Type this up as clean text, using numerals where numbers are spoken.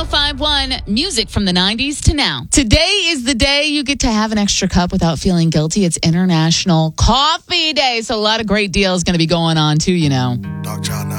1051, music from the 90s to now. Today is the day you get to have an extra cup without feeling guilty. It's International Coffee Day, so a lot of great deals going to be going on too, you know. Dog John